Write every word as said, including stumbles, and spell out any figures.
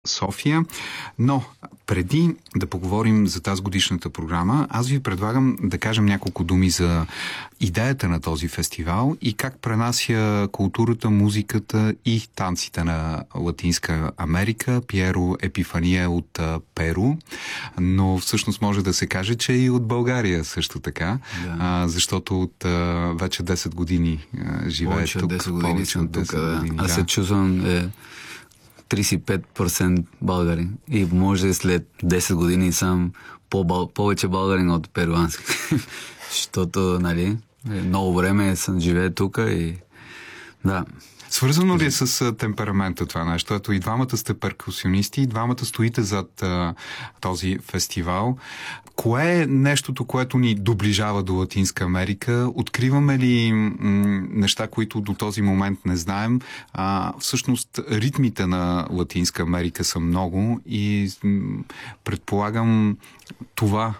София. Но преди да поговорим за тази годишната програма, аз ви предлагам да кажем няколко думи за идеята на този фестивал и как пренася културата, музиката и танците на Латинска Америка. Пиеро Епифания от Перу, но всъщност може да се каже, че и от България също така, да. а, защото от а, вече десет години а, живее повече тук. От десет години повече от десет тук, години, да. Аз се чувствам е, тридесет и пет процента българин и може след десет години съм по- повече българин от перуански. Защото, нали, много време съм живее тук и да. Свързано ли е с темперамента това нещо? Ето и двамата сте перкусионисти, и двамата стоите зад а, този фестивал. Кое е нещото, което ни доближава до Латинска Америка? Откриваме ли м- неща, които до този момент не знаем? А, всъщност, ритмите на Латинска Америка са много и м- предполагам това